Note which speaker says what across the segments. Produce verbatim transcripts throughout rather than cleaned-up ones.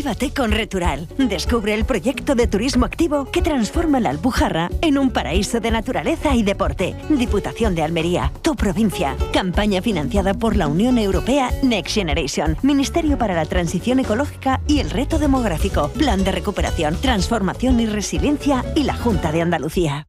Speaker 1: Actívate con Retural. Descubre el proyecto de turismo activo que transforma la Alpujarra en un paraíso de naturaleza y deporte. Diputación de Almería, tu provincia. Campaña financiada por la Unión Europea Next Generation, Ministerio para la Transición Ecológica y el Reto Demográfico, Plan de Recuperación, Transformación y Resiliencia y la Junta de Andalucía.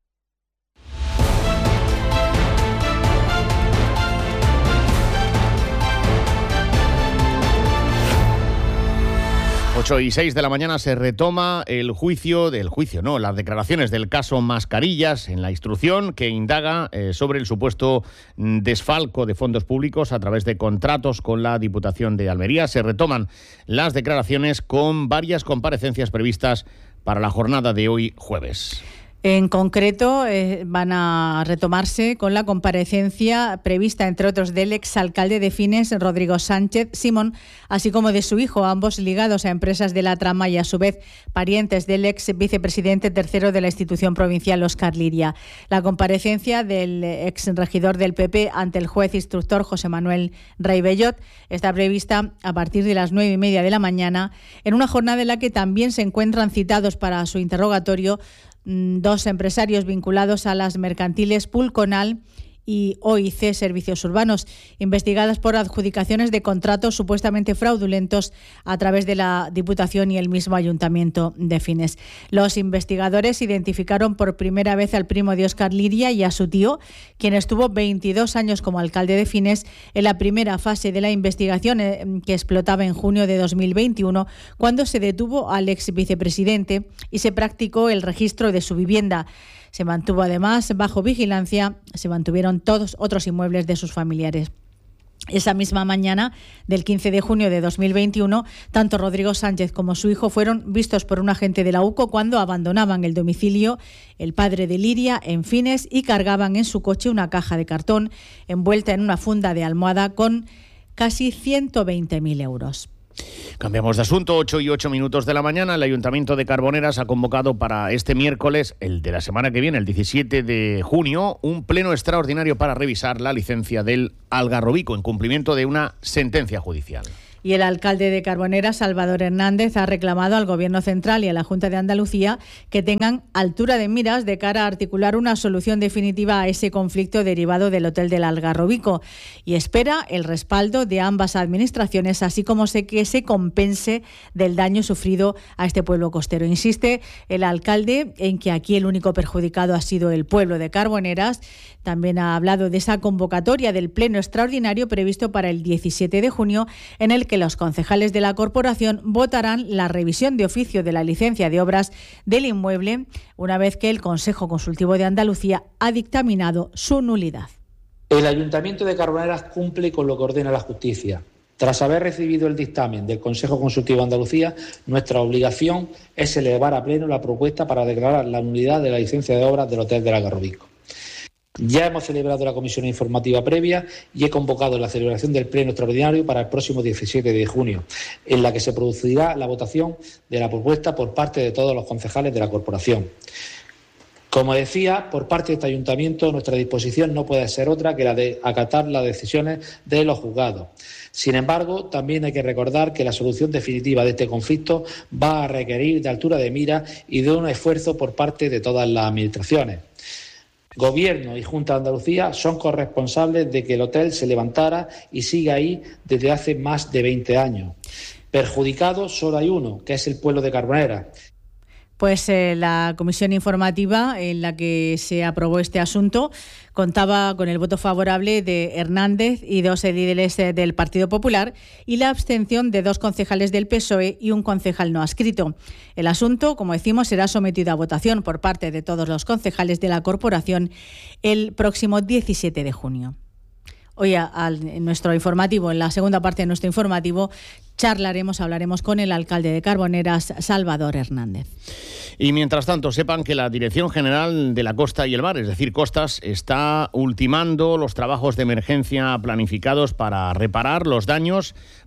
Speaker 2: ocho y seis de la mañana se retoma el juicio, del juicio, no, las declaraciones del caso Mascarillas en la instrucción que indaga eh, sobre el supuesto desfalco de fondos públicos a través de contratos con la Diputación de Almería. Se retoman las declaraciones con varias comparecencias previstas para la jornada de hoy jueves.
Speaker 3: En concreto, eh, van a retomarse con la comparecencia prevista, entre otros, del exalcalde de Fines, Rodrigo Sánchez Simón, así como de su hijo, ambos ligados a empresas de la trama y, a su vez, parientes del ex vicepresidente tercero de la institución provincial, Óscar Liria. La comparecencia del ex regidor del P P ante el juez instructor José Manuel Rey Bellot está prevista a partir de las nueve y media de la mañana, en una jornada en la que también se encuentran citados para su interrogatorio dos empresarios vinculados a las mercantiles Pulconal y O I C Servicios Urbanos, investigadas por adjudicaciones de contratos supuestamente fraudulentos a través de la Diputación y el mismo Ayuntamiento de Fines. Los investigadores identificaron por primera vez al primo de Óscar Liria y a su tío, quien estuvo veintidós años como alcalde de Fines, en la primera fase de la investigación eh, que explotaba en junio de dos mil veintiuno, cuando se detuvo al ex vicepresidente y se practicó el registro de su vivienda. Se mantuvo además bajo vigilancia, se mantuvieron todos otros inmuebles de sus familiares. Esa misma mañana del quince de junio de dos mil veintiuno, tanto Rodrigo Sánchez como su hijo fueron vistos por un agente de la U C O cuando abandonaban el domicilio el padre de Liria en Fines y cargaban en su coche una caja de cartón envuelta en una funda de almohada con casi ciento veinte mil euros.
Speaker 2: Cambiamos de asunto, ocho y ocho minutos de la mañana. El Ayuntamiento de Carboneras ha convocado para este miércoles, el de la semana que viene, el diecisiete de junio, un pleno extraordinario para revisar la licencia del Algarrobico en cumplimiento de una sentencia judicial.
Speaker 3: Y el alcalde de Carboneras, Salvador Hernández, ha reclamado al Gobierno central y a la Junta de Andalucía que tengan altura de miras de cara a articular una solución definitiva a ese conflicto derivado del Hotel del Algarrobico, y espera el respaldo de ambas administraciones, así como sé que se compense del daño sufrido a este pueblo costero. Insiste el alcalde en que aquí el único perjudicado ha sido el pueblo de Carboneras. También ha hablado de esa convocatoria del pleno extraordinario previsto para el diecisiete de junio, en el que los concejales de la corporación votarán la revisión de oficio de la licencia de obras del inmueble, una vez que el Consejo Consultivo de Andalucía ha dictaminado su nulidad.
Speaker 4: El Ayuntamiento de Carboneras cumple con lo que ordena la justicia. Tras haber recibido el dictamen del Consejo Consultivo de Andalucía, nuestra obligación es elevar a pleno la propuesta para declarar la nulidad de la licencia de obras del Hotel del Algarrobico. Ya hemos celebrado la comisión informativa previa y he convocado la celebración del pleno extraordinario para el próximo diecisiete de junio, en la que se producirá la votación de la propuesta por parte de todos los concejales de la corporación. Como decía, por parte de este ayuntamiento, nuestra disposición no puede ser otra que la de acatar las decisiones de los juzgados. Sin embargo, también hay que recordar que la solución definitiva de este conflicto va a requerir de altura de mira y de un esfuerzo por parte de todas las administraciones. Gobierno y Junta de Andalucía son corresponsables de que el hotel se levantara y siga ahí desde hace más de veinte años. Perjudicado solo hay uno, que es el pueblo de Carboneras.
Speaker 3: Pues eh, la comisión informativa en la que se aprobó este asunto contaba con el voto favorable de Hernández y dos ediles eh, del Partido Popular y la abstención de dos concejales del P S O E y un concejal no adscrito. El asunto, como decimos, será sometido a votación por parte de todos los concejales de la corporación el próximo diecisiete de junio. Hoy a, a, en nuestro informativo, en la segunda parte de nuestro informativo, charlaremos, hablaremos con el alcalde de Carboneras, Salvador Hernández.
Speaker 2: Y mientras tanto, sepan que la Dirección General de la Costa y el Mar, es decir, Costas, está ultimando los trabajos de emergencia planificados para reparar los daños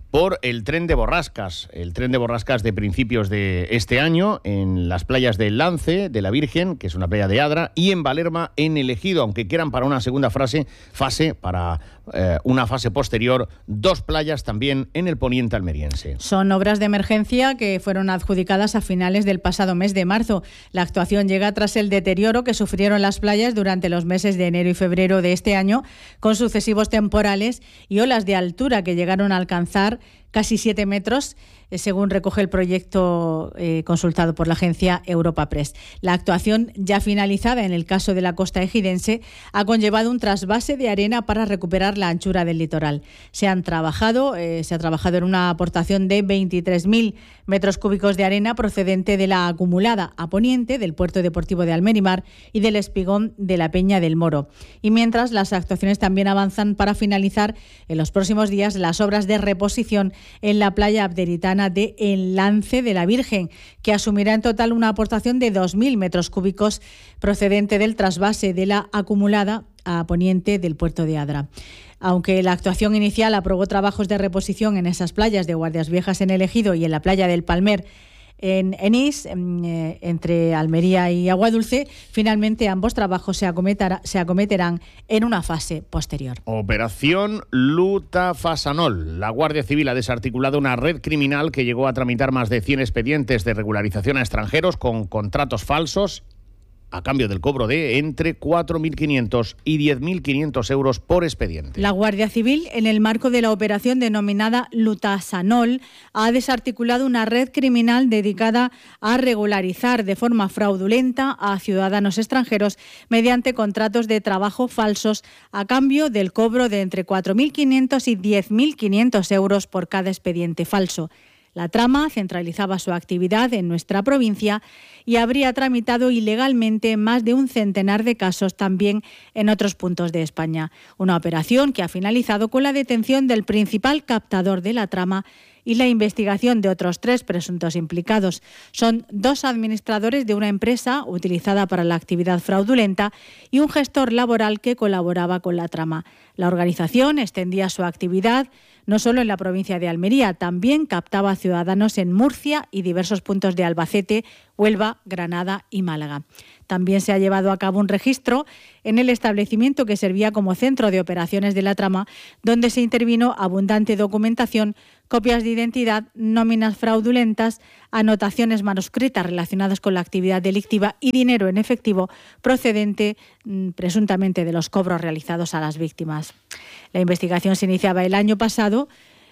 Speaker 2: por el tren de borrascas, el tren de borrascas de principios de este año en las playas del Lance, de la Virgen, que es una playa de Adra, y en Valerma, en El Ejido, aunque quieran para una segunda fase, fase, para eh, una fase posterior, dos playas también en el poniente almeriense.
Speaker 3: Son obras de emergencia que fueron adjudicadas a finales del pasado mes de marzo. La actuación llega tras el deterioro que sufrieron las playas durante los meses de enero y febrero de este año, con sucesivos temporales y olas de altura que llegaron a alcanzar casi siete metros, eh, según recoge el proyecto eh, consultado por la agencia Europa Press. La actuación, ya finalizada en el caso de la costa ejidense, ha conllevado un trasvase de arena para recuperar la anchura del litoral. Se han trabajado, eh, se ha trabajado en una aportación de veintitrés mil metros cúbicos de arena procedente de la acumulada a poniente del Puerto Deportivo de Almerimar y del espigón de la Peña del Moro. Y mientras, las actuaciones también avanzan para finalizar en los próximos días las obras de reposición en la playa abderitana de El Lance de la Virgen, que asumirá en total una aportación de dos mil metros cúbicos procedente del trasvase de la acumulada a poniente del puerto de Adra. Aunque la actuación inicial aprobó trabajos de reposición en esas playas de Guardias Viejas en El Ejido y en la playa del Palmer en Enís, eh, entre Almería y Aguadulce, finalmente ambos trabajos se, acometerá, se acometerán en una fase posterior.
Speaker 2: Operación Lutafasanol. La Guardia Civil ha desarticulado una red criminal que llegó a tramitar más de cien expedientes de regularización a extranjeros con contratos falsos a cambio del cobro de entre cuatro mil quinientos y diez mil quinientos euros por expediente.
Speaker 3: La Guardia Civil, en el marco de la operación denominada Lutasanol, ha desarticulado una red criminal dedicada a regularizar de forma fraudulenta a ciudadanos extranjeros mediante contratos de trabajo falsos a cambio del cobro de entre cuatro mil quinientos y diez mil quinientos euros por cada expediente falso. La trama centralizaba su actividad en nuestra provincia y habría tramitado ilegalmente más de un centenar de casos también en otros puntos de España. Una operación que ha finalizado con la detención del principal captador de la trama y la investigación de otros tres presuntos implicados. Son dos administradores de una empresa utilizada para la actividad fraudulenta y un gestor laboral que colaboraba con la trama. La organización extendía su actividad no solo en la provincia de Almería, también captaba ciudadanos en Murcia y diversos puntos de Albacete, Huelva, Granada y Málaga. También se ha llevado a cabo un registro en el establecimiento que servía como centro de operaciones de la trama, donde se intervino abundante documentación, copias de identidad, nóminas fraudulentas, anotaciones manuscritas relacionadas con la actividad delictiva y dinero en efectivo procedente mmm, presuntamente de los cobros realizados a las víctimas. La investigación se iniciaba el año pasado.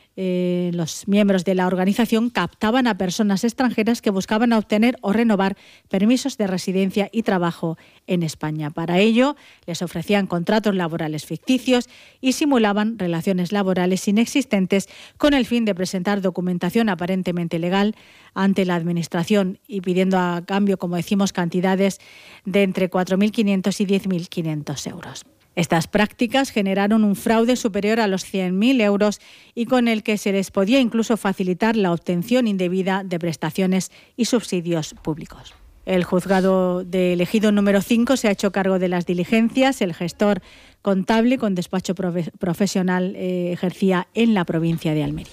Speaker 3: Eh, los miembros de la organización captaban a personas extranjeras que buscaban obtener o renovar permisos de residencia y trabajo en España. Para ello, les ofrecían contratos laborales ficticios y simulaban relaciones laborales inexistentes con el fin de presentar documentación aparentemente legal ante la Administración y pidiendo a cambio, como decimos, cantidades de entre cuatro mil quinientos y diez mil quinientos euros. Estas prácticas generaron un fraude superior a los cien mil euros y con el que se les podía incluso facilitar la obtención indebida de prestaciones y subsidios públicos. El juzgado de Ejido número cinco se ha hecho cargo de las diligencias. El gestor contable con despacho profe- profesional eh, ejercía en la provincia de Almería.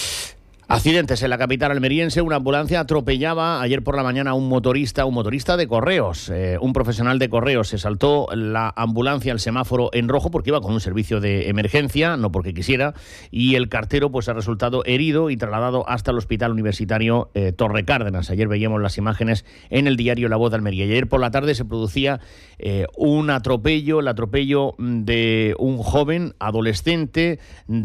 Speaker 2: Accidentes en la capital almeriense. Una ambulancia atropellaba ayer por la mañana a un motorista, un motorista de correos. Eh, un profesional de correos se saltó la ambulancia al semáforo en rojo porque iba con un servicio de emergencia, no porque quisiera, y el cartero pues ha resultado herido y trasladado hasta el Hospital Universitario eh, Torre Cárdenas. Ayer veíamos las imágenes en el diario La Voz de Almería. Y ayer por la tarde se producía eh, un atropello, el atropello de un joven adolescente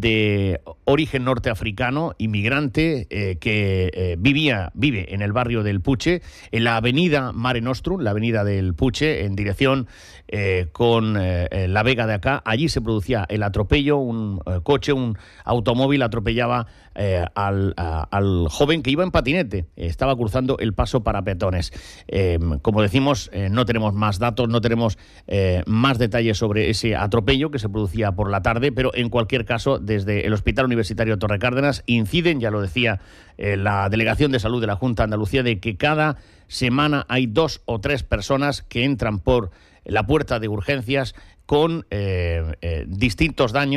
Speaker 2: de origen norteafricano, inmigrante, Eh, que eh, vivía, vive en el barrio del Puche, en la avenida Mare Nostrum, la avenida del Puche, en dirección eh, con eh, la Vega de acá. Allí se producía el atropello, un eh, coche, un automóvil atropellaba eh, al, a, al joven que iba en patinete, estaba cruzando el paso para peatones. Eh, como decimos, eh, no tenemos más datos, no tenemos eh, más detalles sobre ese atropello que se producía por la tarde, pero en cualquier caso, desde el Hospital Universitario Torre Cárdenas inciden, ya lo decía eh, la Delegación de Salud de la Junta de Andalucía, de que cada semana hay dos o tres personas que entran por la puerta de urgencias con eh, eh, distintos daños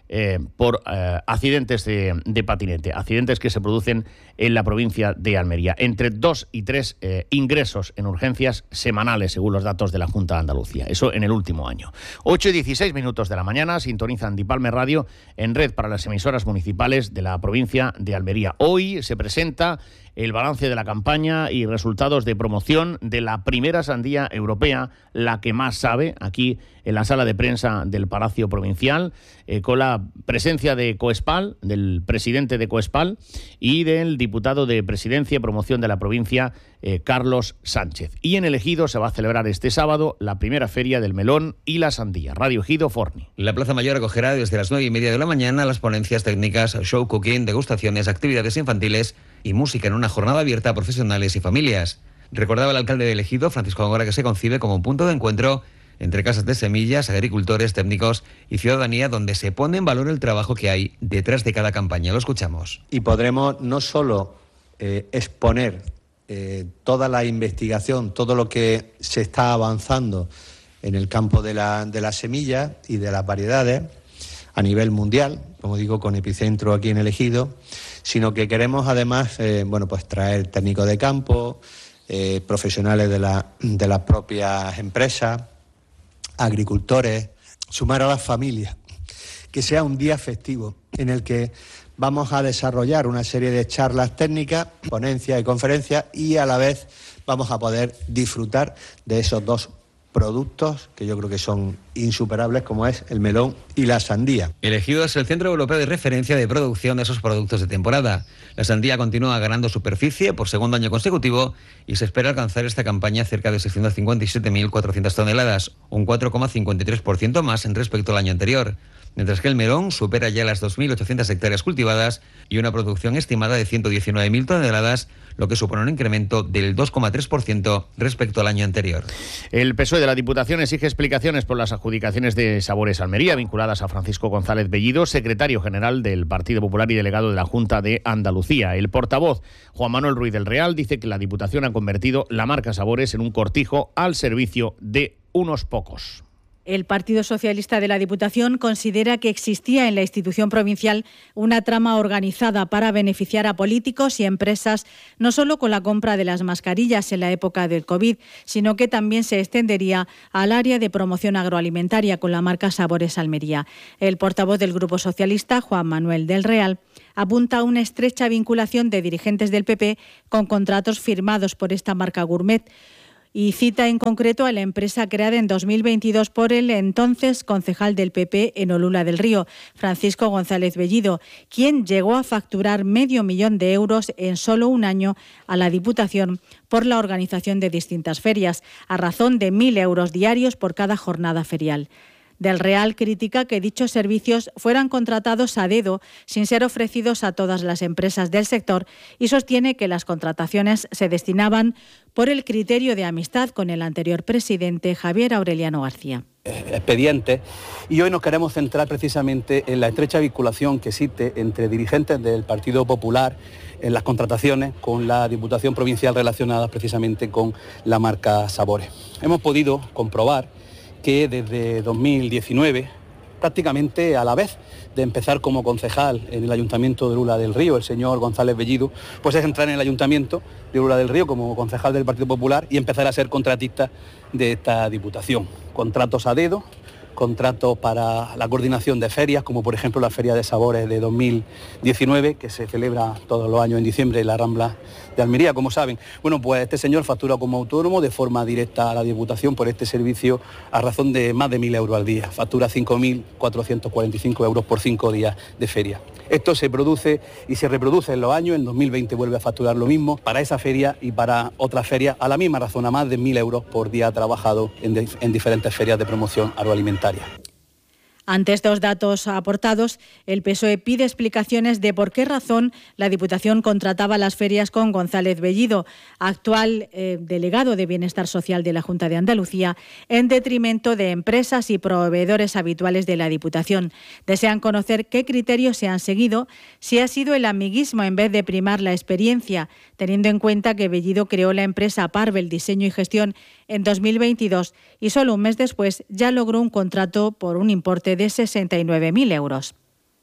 Speaker 2: eh, por eh, accidentes de, de patinete, accidentes que se producen en la provincia de Almería. Entre dos y tres eh, ingresos en urgencias semanales, según los datos de la Junta de Andalucía. Eso en el último año. ocho y dieciséis minutos de la mañana, sintonizan Dipalme Radio en red para las emisoras municipales de la provincia de Almería. Hoy se presenta el balance de la campaña y resultados de promoción de la primera sandía europea, la que más sabe, aquí en la sala de prensa del Palacio Provincial, eh, con la presencia de Coespal, del presidente de Coespal y del diputado de Presidencia y Promoción de la provincia, eh, Carlos Sánchez. Y en el Ejido se va a celebrar este sábado la primera feria del melón y la sandía. Radio Ejido, Forni.
Speaker 5: La Plaza Mayor acogerá desde las nueve y media de la mañana las ponencias técnicas, show cooking, degustaciones, actividades infantiles y música en una jornada abierta a profesionales y familias. Recordaba el alcalde de Ejido, Francisco Góngora, que se concibe como un punto de encuentro entre casas de semillas, agricultores, técnicos y ciudadanía, donde se pone en valor el trabajo que hay detrás de cada campaña. Lo escuchamos.
Speaker 6: Y podremos no solo eh, exponer eh, toda la investigación, todo lo que se está avanzando en el campo de la, de las semillas y de las variedades a nivel mundial, como digo, con epicentro aquí en el Ejido, sino que queremos además eh, bueno, pues traer técnicos de campo, eh, profesionales de, la, de las propias empresas, agricultores, sumar a las familias, que sea un día festivo en el que vamos a desarrollar una serie de charlas técnicas, ponencias y conferencias, y a la vez vamos a poder disfrutar de esos dos productos que yo creo que son insuperables, como es el melón y la sandía.
Speaker 5: El Ejido es el centro europeo de referencia de producción de esos productos de temporada. La sandía continúa ganando superficie por segundo año consecutivo y se espera alcanzar esta campaña cerca de seiscientas cincuenta y siete mil cuatrocientas toneladas, un cuatro coma cincuenta y tres por ciento más en respecto al año anterior. Mientras que el melón supera ya las dos mil ochocientas hectáreas cultivadas y una producción estimada de ciento diecinueve mil toneladas, lo que supone un incremento del dos coma tres por ciento respecto al año anterior.
Speaker 2: El P S O E de la Diputación exige explicaciones por las adjudicaciones de Sabores Almería vinculadas a Francisco González Bellido, secretario general del Partido Popular y delegado de la Junta de Andalucía. El portavoz, Juan Manuel Ruiz del Real, dice que la Diputación ha convertido la marca Sabores en un cortijo al servicio de unos pocos.
Speaker 3: El Partido Socialista de la Diputación considera que existía en la institución provincial una trama organizada para beneficiar a políticos y empresas, no solo con la compra de las mascarillas en la época del COVID, sino que también se extendería al área de promoción agroalimentaria con la marca Sabores Almería. El portavoz del Grupo Socialista, Juan Manuel del Real, apunta a una estrecha vinculación de dirigentes del P P con contratos firmados por esta marca gourmet, y cita en concreto a la empresa creada en dos mil veintidós por el entonces concejal del P P en Olula del Río, Francisco González Bellido, quien llegó a facturar medio millón de euros en solo un año a la Diputación por la organización de distintas ferias, a razón de mil euros diarios por cada jornada ferial. Del Real critica que dichos servicios fueran contratados a dedo sin ser ofrecidos a todas las empresas del sector y sostiene que las contrataciones se destinaban por el criterio de amistad con el anterior presidente Javier Aureliano García.
Speaker 7: Expedientes, y hoy nos queremos centrar precisamente en la estrecha vinculación que existe entre dirigentes del Partido Popular en las contrataciones con la Diputación Provincial relacionadas precisamente con la marca Sabores. Hemos podido comprobar que desde dos mil diecinueve, prácticamente a la vez de empezar como concejal en el Ayuntamiento de Olula del Río, el señor González Bellido, pues es entrar en el Ayuntamiento de Olula del Río como concejal del Partido Popular y empezar a ser contratista de esta Diputación. Contratos a dedo, contratos para la coordinación de ferias, como por ejemplo la Feria de Sabores de dos mil diecinueve, que se celebra todos los años en diciembre en la Rambla de Almería, como saben. Bueno, pues este señor factura como autónomo de forma directa a la Diputación por este servicio a razón de más de mil euros al día. Factura cinco mil cuatrocientos cuarenta y cinco euros por cinco días de feria. Esto se produce y se reproduce en los años. En dos mil veinte vuelve a facturar lo mismo para esa feria y para otras ferias a la misma razón, a más de mil euros por día trabajado en, de, en diferentes ferias de promoción agroalimentaria.
Speaker 3: Ante estos datos aportados, el P S O E pide explicaciones de por qué razón la Diputación contrataba las ferias con González Bellido, actual eh, delegado de Bienestar Social de la Junta de Andalucía, en detrimento de empresas y proveedores habituales de la Diputación. Desean conocer qué criterios se han seguido, si ha sido el amiguismo en vez de primar la experiencia, teniendo en cuenta que Bellido creó la empresa Parvel Diseño y Gestión en dos mil veintidós y solo un mes después ya logró un contrato por un importe de sesenta y nueve mil euros.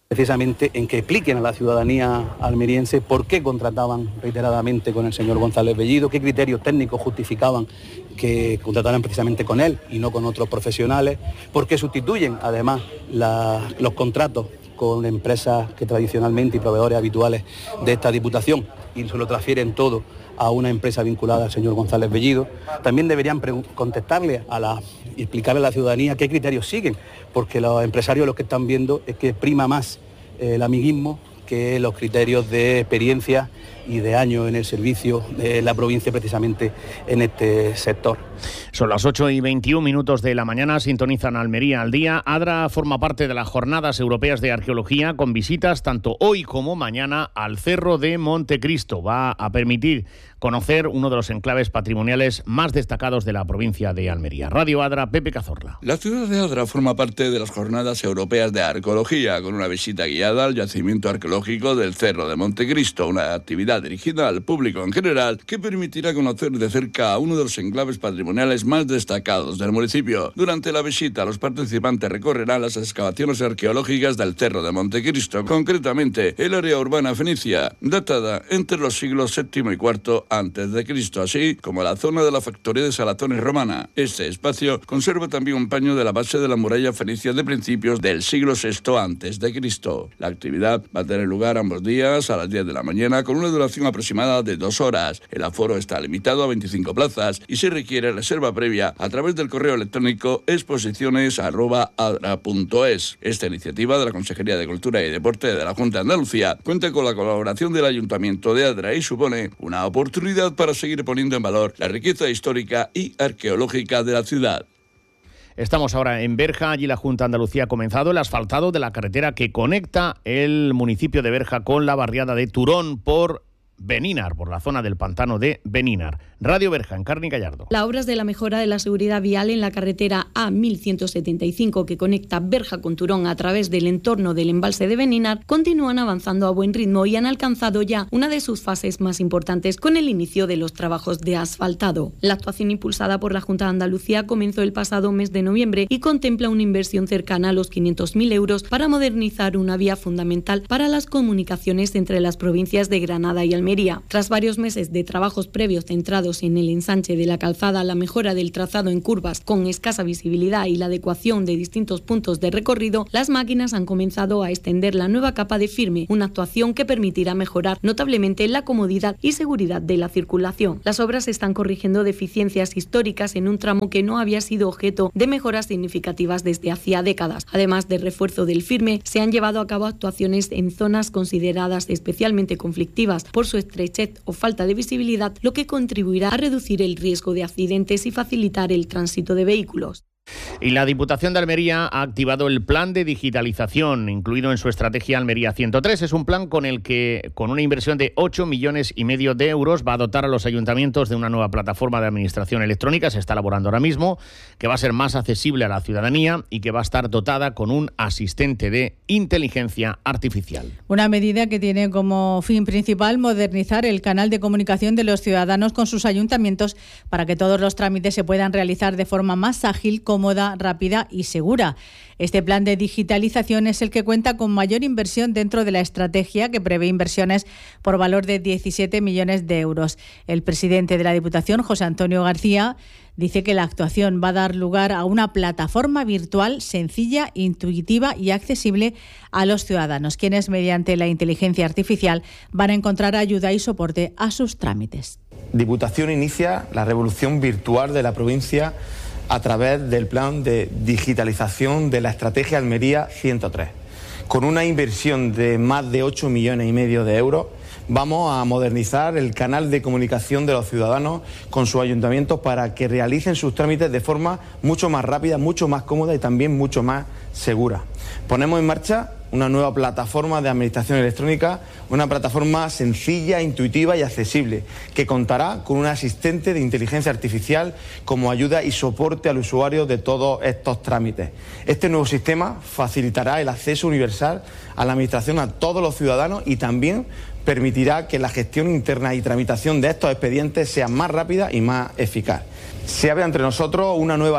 Speaker 7: precisamente en que expliquen a la ciudadanía almeriense por qué contrataban reiteradamente con el señor González Bellido, qué criterios técnicos justificaban que contrataran precisamente con él y no con otros profesionales, por qué sustituyen además la, los contratos con empresas que tradicionalmente y proveedores habituales de esta Diputación y se lo transfieren todo a una empresa vinculada al señor González Bellido. También deberían contestarle a la, y explicarle a la ciudadanía qué criterios siguen, porque los empresarios lo que están viendo es que prima más eh, el amiguismo que los criterios de experiencia y de años en el servicio de la provincia precisamente en este sector.
Speaker 2: Son las ocho y veintiún minutos de la mañana, sintonizan Almería al día. ADRA forma parte de las Jornadas Europeas de Arqueología con visitas tanto hoy como mañana al Cerro de Montecristo. Va a permitir conocer uno de los enclaves patrimoniales más destacados de la provincia de Almería. Radio ADRA, Pepe Cazorla.
Speaker 8: La ciudad de ADRA forma parte de las Jornadas Europeas de Arqueología con una visita guiada al yacimiento arqueológico del Cerro de Montecristo, una actividad dirigida al público en general que permitirá conocer de cerca a uno de los enclaves patrimoniales más destacados del municipio. Durante la visita, los participantes recorrerán las excavaciones arqueológicas del Cerro de Montecristo, concretamente el área urbana fenicia, datada entre los siglos séptimo y cuarto antes de Cristo, así como la zona de la factoría de salazones romana. Este espacio conserva también un paño de la base de la muralla fenicia de principios del siglo sexto antes de Cristo. La actividad va a tener lugar ambos días a las diez de la mañana con una duración aproximada de dos horas. El aforo está limitado a veinticinco plazas y se requiere reserva previa a través del correo electrónico exposiciones arroba adra punto es. Esta iniciativa de la Consejería de Cultura y Deporte de la Junta de Andalucía cuenta con la colaboración del Ayuntamiento de Adra y supone una oportunidad para seguir poniendo en valor la riqueza histórica y arqueológica de la ciudad.
Speaker 2: Estamos ahora en Berja, allí la Junta de Andalucía ha comenzado el asfaltado de la carretera que conecta el municipio de Berja con la barriada de Turón por Benínar, por la zona del pantano de Benínar. Radio Berja, en Carni Gallardo.
Speaker 9: Las obras de la mejora de la seguridad vial en la carretera A mil ciento setenta y cinco que conecta Berja con Turón a través del entorno del embalse de Benínar continúan avanzando a buen ritmo y han alcanzado ya una de sus fases más importantes con el inicio de los trabajos de asfaltado. La actuación impulsada por la Junta de Andalucía comenzó el pasado mes de noviembre y contempla una inversión cercana a los quinientos mil euros para modernizar una vía fundamental para las comunicaciones entre las provincias de Granada y Almería. Tras varios meses de trabajos previos centrados en el ensanche de la calzada, la mejora del trazado en curvas con escasa visibilidad y la adecuación de distintos puntos de recorrido, las máquinas han comenzado a extender la nueva capa de firme, una actuación que permitirá mejorar notablemente la comodidad y seguridad de la circulación. Las obras están corrigiendo deficiencias históricas en un tramo que no había sido objeto de mejoras significativas desde hacía décadas. Además de refuerzo del firme, se han llevado a cabo actuaciones en zonas consideradas especialmente conflictivas por su estrechez o falta de visibilidad, lo que contribuirá a reducir el riesgo de accidentes y facilitar el tránsito de vehículos.
Speaker 2: Y la Diputación de Almería ha activado el plan de digitalización incluido en su estrategia Almería ciento tres. Es un plan con el que, con una inversión de ocho millones y medio de euros, va a dotar a los ayuntamientos de una nueva plataforma de administración electrónica, se está elaborando ahora mismo, que va a ser más accesible a la ciudadanía y que va a estar dotada con un asistente de inteligencia artificial.
Speaker 3: Una medida que tiene como fin principal modernizar el canal de comunicación de los ciudadanos con sus ayuntamientos para que todos los trámites se puedan realizar de forma más ágil, cómoda, rápida y segura. Este plan de digitalización es el que cuenta con mayor inversión dentro de la estrategia, que prevé inversiones por valor de diecisiete millones de euros. El presidente de la Diputación, José Antonio García, dice que la actuación va a dar lugar a una plataforma virtual sencilla, intuitiva y accesible a los ciudadanos, quienes mediante la inteligencia artificial van a encontrar ayuda y soporte a sus trámites.
Speaker 10: Diputación inicia la revolución virtual de la provincia a través del plan de digitalización de la estrategia Almería ciento tres. Con una inversión de más de ocho millones y medio de euros, vamos a modernizar el canal de comunicación de los ciudadanos con sus ayuntamientos para que realicen sus trámites de forma mucho más rápida, mucho más cómoda y también mucho más segura. Ponemos en marcha una nueva plataforma de administración electrónica, una plataforma sencilla, intuitiva y accesible, que contará con un asistente de inteligencia artificial como ayuda y soporte al usuario de todos estos trámites. Este nuevo sistema facilitará el acceso universal a la administración a todos los ciudadanos y también permitirá que la gestión interna y tramitación de estos expedientes sea más rápida y más eficaz. Se abre entre nosotros una nueva era,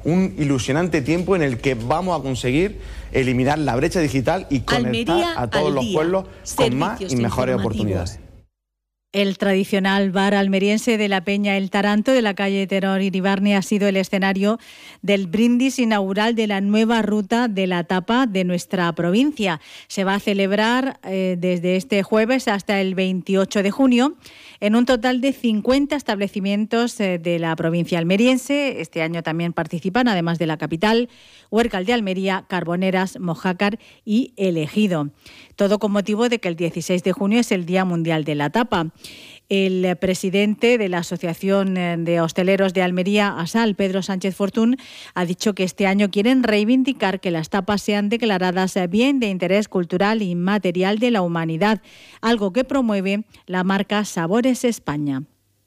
Speaker 10: un ilusionante tiempo en el que vamos a conseguir eliminar la brecha digital y conectar
Speaker 9: Almería
Speaker 10: a todos los
Speaker 9: día.
Speaker 10: pueblos con más y mejores
Speaker 9: informativos.
Speaker 10: oportunidades.
Speaker 3: El tradicional bar almeriense de la Peña El Taranto de la calle Teror Iribarne ha sido el escenario del brindis inaugural de la nueva ruta de la tapa de nuestra provincia. Se va a celebrar eh, desde este jueves hasta el veintiocho de junio en un total de cincuenta establecimientos eh, de la provincia almeriense. Este año también participan, además de la capital, Huércal de Almería, Carboneras, Mojácar y El Ejido. Todo con motivo de que el dieciséis de junio es el Día Mundial de la Tapa. El presidente de la Asociación de Hosteleros de Almería, ASAL, Pedro Sánchez Fortún, ha dicho que este año quieren reivindicar que las tapas sean declaradas bien de interés cultural y material de la humanidad, algo que promueve la marca Sabores España.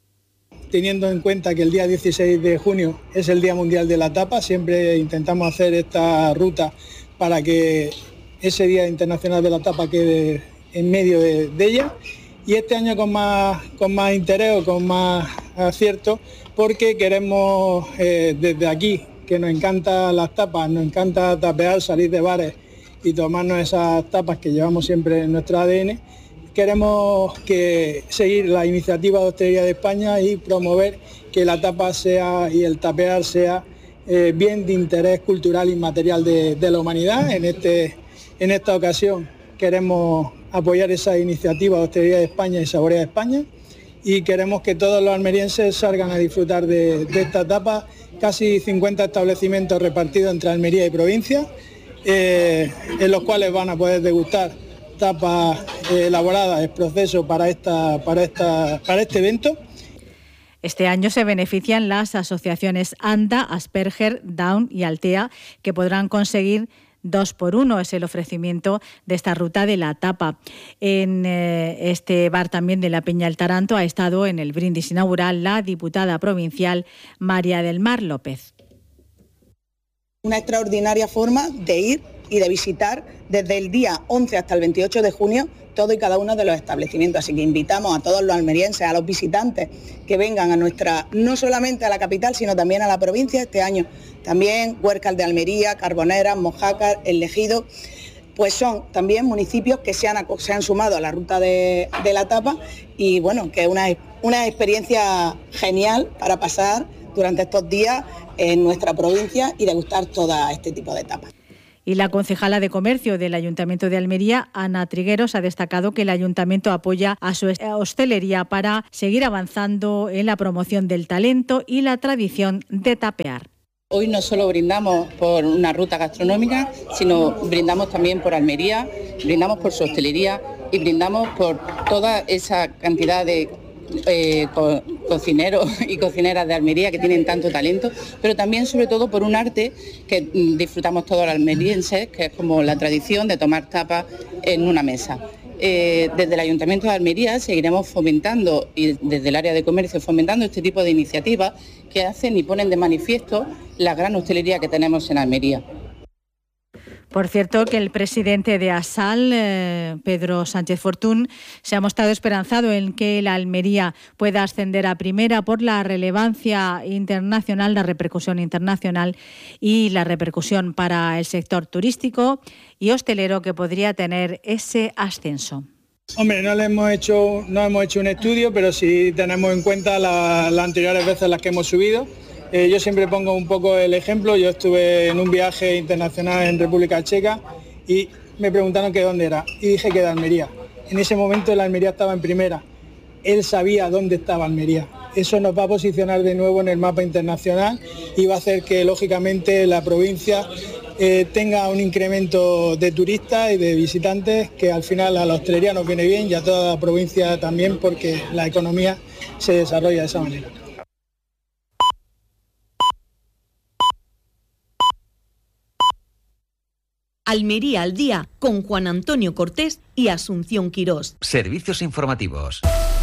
Speaker 11: Teniendo en cuenta que el día dieciséis de junio es el Día Mundial de la Tapa, siempre intentamos hacer esta ruta para que ese Día Internacional de la Tapa quede en medio de, de ella, y este año con más, con más interés o con más acierto, porque queremos eh, desde aquí, que nos encantan las tapas, nos encanta tapear, salir de bares y tomarnos esas tapas que llevamos siempre en nuestro A D N, queremos que seguir la iniciativa de Hostelería de España y promover que la tapa sea y el tapear sea eh, bien de interés cultural y material de, de la humanidad. En, este, en esta ocasión queremos apoyar esa iniciativa de Hostelería de España y Saborea de España, y queremos que todos los almerienses salgan a disfrutar de, de esta tapa. Casi cincuenta establecimientos repartidos entre Almería y provincia, eh, en los cuales van a poder degustar tapas eh, elaboradas, el proceso para, esta, para, esta, para este evento.
Speaker 3: Este año se benefician las asociaciones ANDA, Asperger, Down y Altea, que podrán conseguir dos por uno, es el ofrecimiento de esta ruta de la tapa. En eh, este bar también de la Peña El Taranto ha estado en el brindis inaugural la diputada provincial María del Mar López.
Speaker 12: Una extraordinaria forma de ir y de visitar desde el día once hasta el veintiocho de junio todo y cada uno de los establecimientos. Así que invitamos a todos los almerienses, a los visitantes que vengan a nuestra, no solamente a la capital, sino también a la provincia este año. También Huércal de Almería, Carboneras, Mojácar, El Ejido, pues son también municipios que se han, se han sumado a la ruta de, de la tapa, y bueno, que es una, una experiencia genial para pasar durante estos días en nuestra provincia y degustar todo este tipo de tapas.
Speaker 3: Y la concejala de Comercio del Ayuntamiento de Almería, Ana Trigueros, ha destacado que el Ayuntamiento apoya a su hostelería para seguir avanzando en la promoción del talento y la tradición de tapear.
Speaker 13: Hoy no solo brindamos por una ruta gastronómica, sino brindamos también por Almería, brindamos por su hostelería y brindamos por toda esa cantidad de Eh, co cocineros y cocineras de Almería que tienen tanto talento, pero también sobre todo por un arte que mm, disfrutamos todos los almerienses, que es como la tradición de tomar tapas en una mesa. Eh, desde el Ayuntamiento de Almería seguiremos fomentando, y desde el área de comercio fomentando este tipo de iniciativas que hacen y ponen de manifiesto la gran hostelería que tenemos en Almería.
Speaker 3: Por cierto, que el presidente de ASAL, eh, Pedro Sánchez Fortún, se ha mostrado esperanzado en que la Almería pueda ascender a primera por la relevancia internacional, la repercusión internacional y la repercusión para el sector turístico y hostelero que podría tener ese ascenso.
Speaker 11: Hombre, no le hemos hecho, no hemos hecho un estudio, pero sí tenemos en cuenta la, las anteriores veces en las que hemos subido. Eh, yo siempre pongo un poco el ejemplo. Yo estuve en un viaje internacional en República Checa y me preguntaron que dónde era y dije que de Almería. En ese momento la Almería estaba en primera. Él sabía dónde estaba Almería. Eso nos va a posicionar de nuevo en el mapa internacional y va a hacer que lógicamente la provincia eh, tenga un incremento de turistas y de visitantes que al final a la hostelería nos viene bien y a toda la provincia también, porque la economía se desarrolla de esa manera.
Speaker 9: Almería al día con Juan Antonio Cortés y Asunción Quirós.
Speaker 5: Servicios informativos.